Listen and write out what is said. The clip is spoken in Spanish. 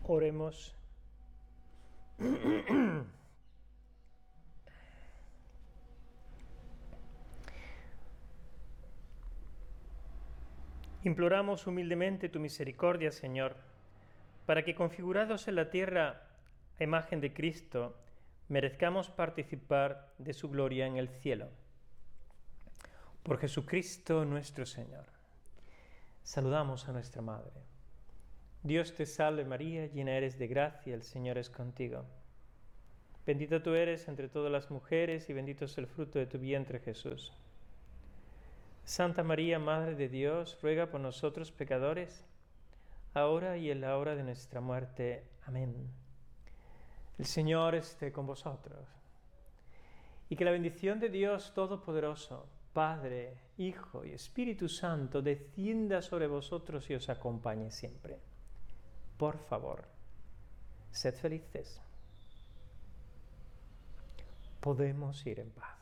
Oremos. Imploramos humildemente tu misericordia, Señor, para que, configurados en la tierra a imagen de Cristo, merezcamos participar de su gloria en el cielo. Por Jesucristo nuestro Señor. Saludamos a nuestra Madre. Dios te salve María, llena eres de gracia, el Señor es contigo. Bendita tú eres entre todas las mujeres y bendito es el fruto de tu vientre, Jesús. Santa María, Madre de Dios, ruega por nosotros pecadores, ahora y en la hora de nuestra muerte. Amén. El Señor esté con vosotros. Y que la bendición de Dios Todopoderoso, Padre, Hijo y Espíritu Santo, descienda sobre vosotros y os acompañe siempre. Por favor, sed felices. Podemos ir en paz.